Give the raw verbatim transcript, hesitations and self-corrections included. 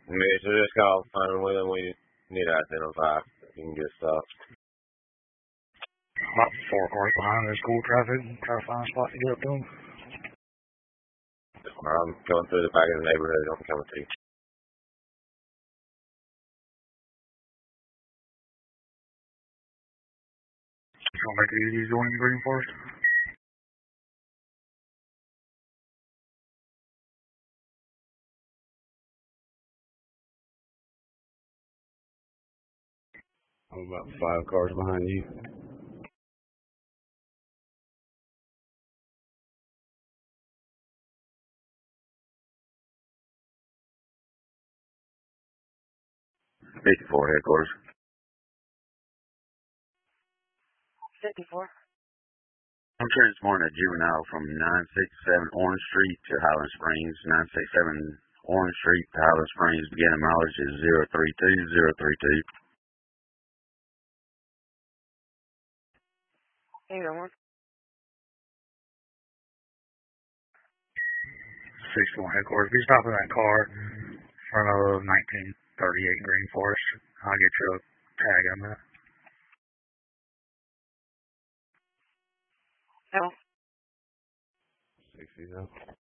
Yeah, so just call Simon Whelan. We need to identify. You can get stopped. About four cars behind the school traffic. Try to find a spot to get up to them. I'm going through the back of the neighborhood. I'm coming to you. You want to make it easy joining Green Forest? I'm about five cars behind you. fifty-four headquarters. fifty-four. I'm transporting a juvenile from nine sixty-seven Orange Street to Highland Springs. nine sixty-seven Orange Street to Highland Springs. Beginning mileage is zero three two zero three two. Hang on one. sixty-one headquarters. Be stopping that car in front of nineteen thirty-eight Green Forest. I'll get you a tag on that. No. sixty now.